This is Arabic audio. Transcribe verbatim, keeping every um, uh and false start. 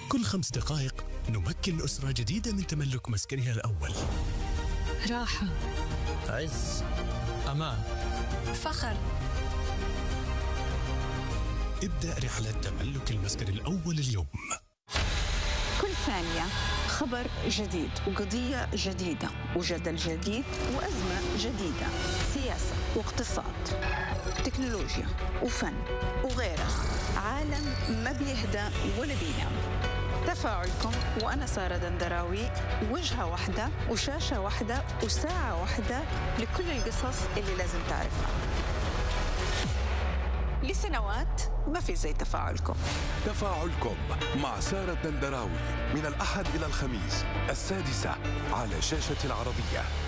كل خمس دقائق نمكن أسرة جديدة من تملك مسكنها الأول. راحة، عز، أمان، فخر. ابدأ رحلة تملك المسكن الأول اليوم. كل ثانية خبر جديد وقضية جديدة وجدل جديد وأزمة جديدة، سياسة واقتصاد، تكنولوجيا وفن وغيرها. عالم ما بيهدى ولا بينام. تفاعلكم وأنا سارة دندراوي، وجهة واحدة وشاشة واحدة وساعة واحدة لكل القصص اللي لازم تعرفها. لسنوات ما في زي تفاعلكم. تفاعلكم مع سارة الدندراوي من الأحد إلى الخميس السادسة على شاشة العربية.